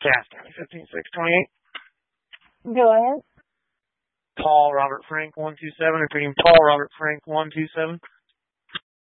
Cass County 15628. Go ahead. Paul Robert Frank 127. Repeating Paul Robert Frank 127.